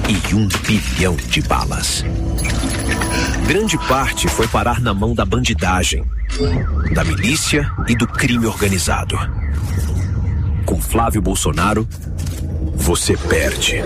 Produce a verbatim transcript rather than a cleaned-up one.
e um bilhão de balas. Grande parte foi parar na mão da bandidagem, da milícia e do crime organizado. Com Flávio Bolsonaro, você perde.